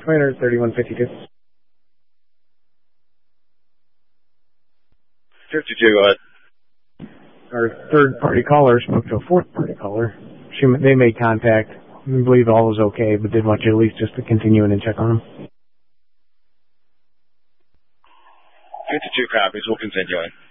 Planner 3152. 52, go ahead. Our third-party caller spoke to a fourth-party caller. They made contact. We believe all was okay, but did want you at least just to continue in and check on them. 52 copies. We'll continue in.